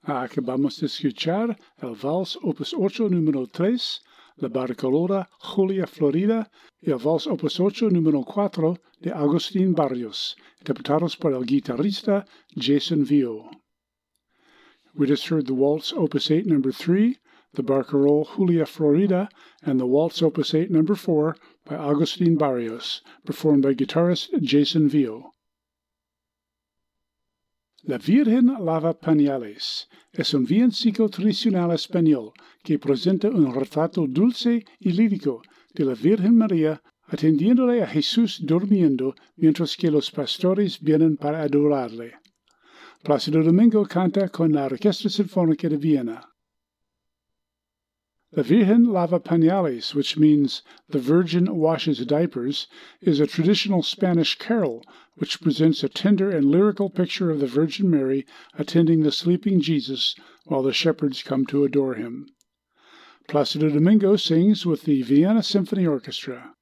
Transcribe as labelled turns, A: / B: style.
A: Acabamos de escuchar el Vals Opus 8 número 3, La Barcarola Julia Florida, y el Vals Opus 8 número 4 de Agustín Barrios, interpretados por el guitarrista Jason Vio. We just heard the Waltz Opus 8 number 3, the Barcarola Julia Florida, and the Waltz Opus 8 number 4 by Agustín Barrios, performed by guitarist Jason Vio. La Virgen lava pañales es un villancico tradicional español que presenta un retrato dulce y lírico de la Virgen María atendiéndole a Jesús durmiendo mientras que los pastores vienen para adorarle. Plácido Domingo canta con la Orquesta Sinfónica de Viena. La Virgen lava pañales, which means the Virgin washes diapers, is a traditional Spanish carol which presents a tender and lyrical picture of the Virgin Mary attending the sleeping Jesus while the shepherds come to adore him. Plácido Domingo sings with the Vienna Symphony Orchestra.